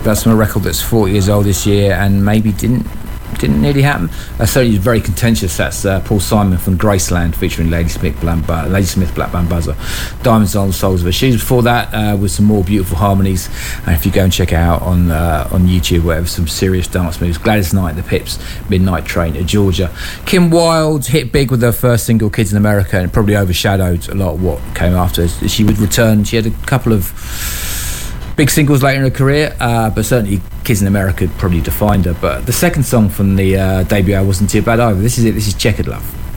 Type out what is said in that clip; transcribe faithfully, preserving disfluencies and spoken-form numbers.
That's from a record that's forty years old this year and maybe didn't didn't nearly happen. Uh, certainly very contentious. That's uh, Paul Simon from Graceland featuring Ladysmith Black, Ladysmith Black Bambuzzer, Diamonds on the Soles of Her Shoes. Before that, uh, with some more beautiful harmonies. And if you go and check it out on uh, on YouTube, whatever, some serious dance moves. Gladys Knight, The Pips, Midnight Train to Georgia. Kim Wilde hit big with her first single, Kids in America, and probably overshadowed a lot of what came after. She would return. She had a couple of big singles later in her career, uh, but certainly Kids in America probably defined her. But the second song from the uh, debut album wasn't too bad either. This is it. This is Checkered Love.